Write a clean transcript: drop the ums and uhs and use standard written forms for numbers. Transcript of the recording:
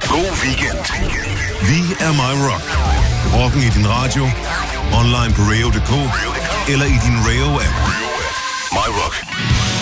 God weekend. Vi er My Rock. Rocken i din radio, online på Rio.dk eller i din Rio-app. My Rock.